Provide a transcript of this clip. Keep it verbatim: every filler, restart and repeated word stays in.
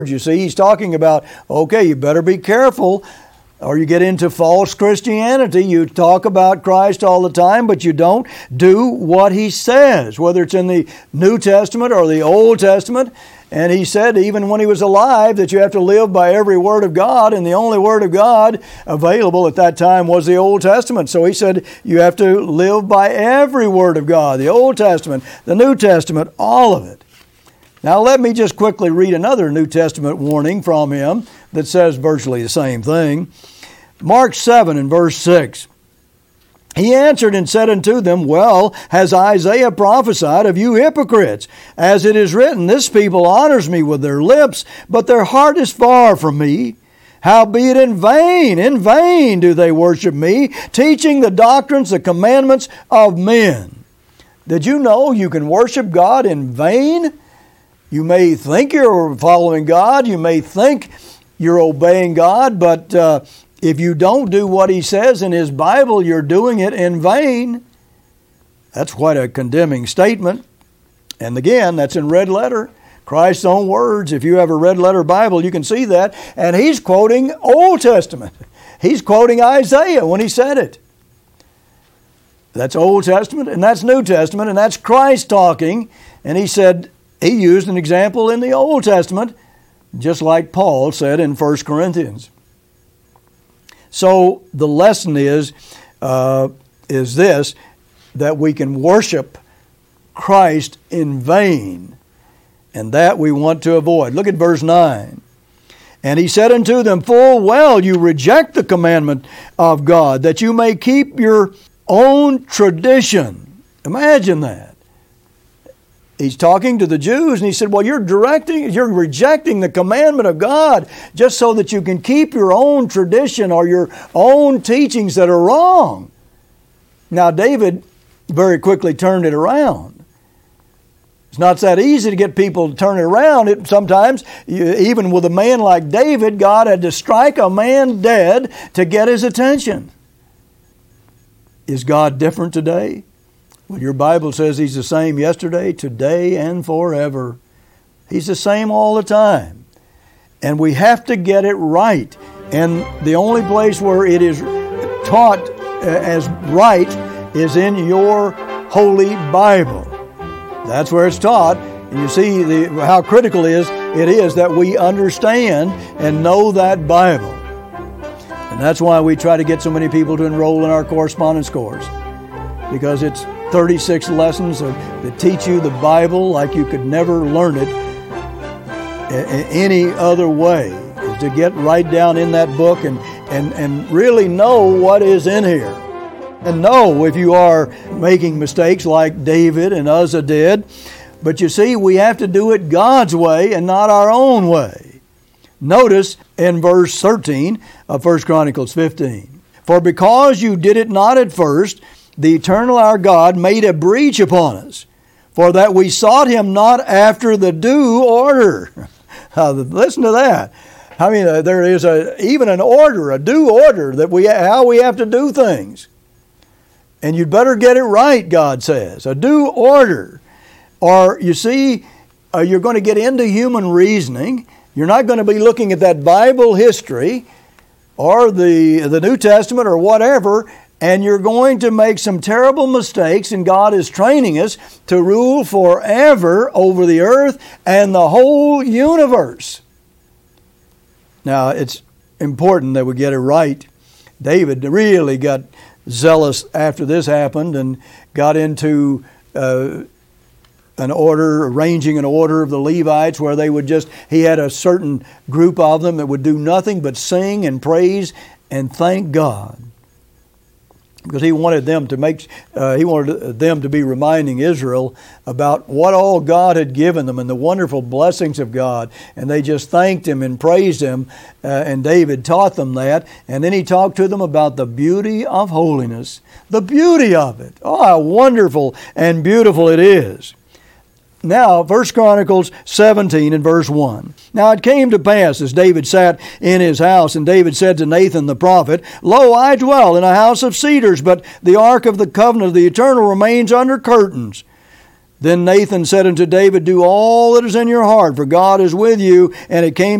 You see, he's talking about, okay, you better be careful or you get into false Christianity. You talk about Christ all the time, but you don't do what he says, whether it's in the New Testament or the Old Testament. And he said, even when he was alive, that you have to live by every word of God, and the only word of God available at that time was the Old Testament. So he said, you have to live by every word of God, the Old Testament, the New Testament, all of it. Now let me just quickly read another New Testament warning from him that says virtually the same thing. Mark seven and verse six. He answered and said unto them, Well, has Isaiah prophesied of you hypocrites? As it is written, This people honors me with their lips, but their heart is far from me. Howbeit in vain, in vain do they worship me, teaching the doctrines, the commandments of men. Did you know you can worship God in vain? You may think you're following God, you may think you're obeying God, but uh, if you don't do what he says in his Bible, you're doing it in vain. That's quite a condemning statement. And again, that's in red letter, Christ's own words. If you have a red letter Bible, you can see that. And he's quoting Old Testament. He's quoting Isaiah when he said it. That's Old Testament and that's New Testament, and that's Christ talking. And he said, he used an example in the Old Testament, just like Paul said in First Corinthians. So the lesson is, uh, is this, that we can worship Christ in vain, and that we want to avoid. Look at verse nine. And he said unto them, Full well you reject the commandment of God, that you may keep your own tradition. Imagine that. He's talking to the Jews and he said, well, you're directing, you're rejecting the commandment of God just so that you can keep your own tradition or your own teachings that are wrong. Now, David very quickly turned it around. It's not that easy to get people to turn it around. It, sometimes, you, even with a man like David, God had to strike a man dead to get his attention. Is God different today? Well, your Bible says He's the same yesterday, today, and forever. He's the same all the time. And we have to get it right. And the only place where it is taught as right is in your Holy Bible. That's where it's taught. And you see the, how critical it is, it is that we understand and know that Bible. And that's why we try to get so many people to enroll in our correspondence course. Because it's thirty-six lessons that teach you the Bible like you could never learn it any other way. Is to get right down in that book and, and, and really know what is in here. And know if you are making mistakes like David and Uzzah did. But you see, we have to do it God's way and not our own way. Notice in verse thirteen of First Chronicles fifteen. For because you did it not at first, the eternal our God made a breach upon us, for that we sought Him not after the due order. Uh, listen to that. I mean, uh, there is a even an order, a due order, that we how we have to do things. And you'd better get it right, God says. A due order. Or, you see, uh, you're going to get into human reasoning. You're not going to be looking at that Bible history or the, the New Testament or whatever, and you're going to make some terrible mistakes, and God is training us to rule forever over the earth and the whole universe. Now, it's important that we get it right. David really got zealous after this happened and got into uh, an order, arranging an order of the Levites where they would just, he had a certain group of them that would do nothing but sing and praise and thank God. Because he wanted them to make, uh, he wanted them to be reminding Israel about what all God had given them and the wonderful blessings of God. And they just thanked Him and praised Him. Uh, and David taught them that. And then he talked to them about the beauty of holiness. The beauty of it. Oh, how wonderful and beautiful it is. Now, First Chronicles seventeen and verse one. Now it came to pass, as David sat in his house, and David said to Nathan the prophet, Lo, I dwell in a house of cedars, but the ark of the covenant of the Eternal remains under curtains. Then Nathan said unto David, Do all that is in your heart, for God is with you. And it came